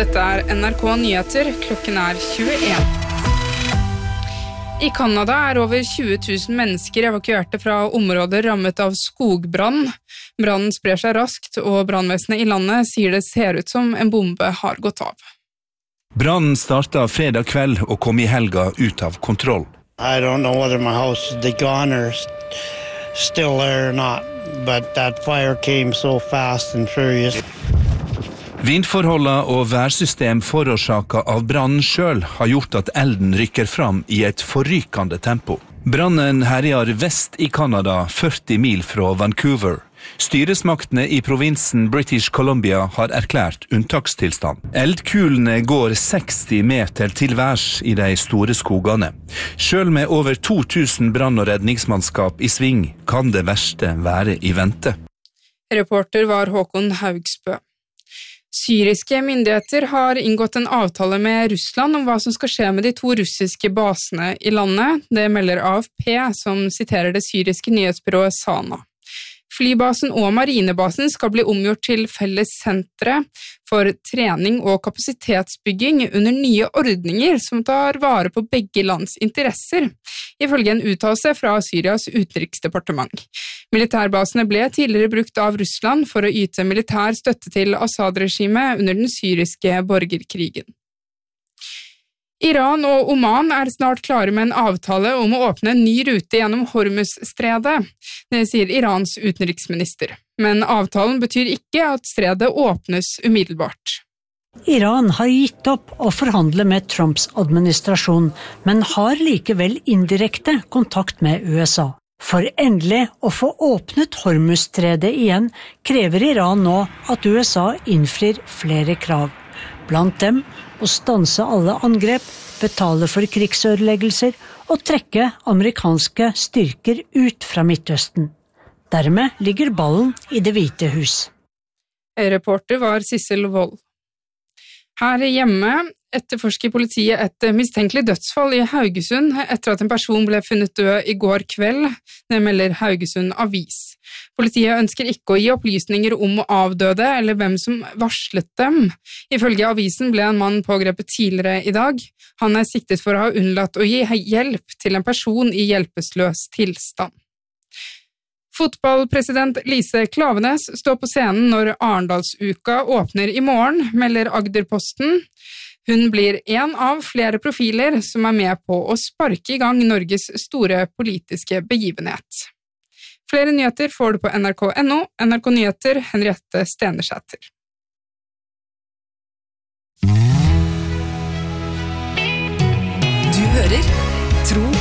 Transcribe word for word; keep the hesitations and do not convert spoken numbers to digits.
Dette er N R K Nyheter, klokken er tjueen. I Kanada er over tjue tusen mennesker evakuerte fra områder rammet av skogbrann. Brannen sprer seg raskt, og brannvesenet i landet sier det ser ut som en bombe har gått av. Brannen startet fredag kveld og kom i helga ut av kontroll. I don't know whether my house is gone or still there or not, but that fire came so fast and furious. Vindforholdene og værsystem forårsaket av brannen selv har gjort at elden rykker fram i et forrykende tempo. Brannen herjar vest i Kanada, førti mil fra Vancouver. Styresmaktene i provinsen British Columbia har erklært unntakstilstand. Eldkulene går seksti meter til værs i de store skogene. Selv med over to tusen brann- og redningsmannskap i sving kan det verste være i vente. Reporter var Håkon Haugsbø. Syriske myndigheter har inngått en avtale med Russland om hva som skal skje med de to russiske basene i landet. Det melder A F P, som siterer det syriske nyhetsbyrået Sana. Flybasen og marinebasen skal bli omgjort til felles sentre for trening og kapasitetsbygging under nye ordninger som tar vare på begge lands interesser, ifølge en uttalelse fra Syrias utenriksdepartement. Militærbasene ble tidligere brukt av Russland for å yte militær støtte til Assad-regimet under den syriske borgerkrigen. Iran og Oman er snart klare med en avtale om å åpne en ny rute gjennom Hormuz-stredet, det sier Irans utenriksminister. Men avtalen betyr ikke at stredet åpnes umiddelbart. Iran har gitt opp å forhandle med Trumps administrasjon, men har likevel indirekte kontakt med U S A. For endelig å få åpnet Hormuz-stredet igjen, krever Iran nå at U S A innfrir flere krav. Blant dem å stanse alle angrep, betale for krigsødeleggelser og trekke amerikanske styrker ut fra Midtøsten. Dermed ligger ballen i Det hvite hus. Reporter var Sissel Wold. Her hjemme etterforsker politiet et mistenkelig dødsfall i Haugesund etter at en person ble funnet død i går kveld, det melder Haugesund Avis. Politiet ønsker ikke å gi opplysninger om avdøde eller hvem som varslet dem. Ifølge avisen ble en mann pågrepet tidligere i dag. Han er siktet for å ha unnlatt å gi hjelp til en person i hjelpeløs tilstand. Fotballpresident Lise Klaveness står på scenen når Arendalsuka åpner i morgen, melder Agderposten. Hun blir en av flere profiler som er med på å sparke i gang Norges store politiske begivenhet. Flere nyheter får du på N R K punktum N O, N R K Nyheter, Henriette Stenersæter. Du hører Tro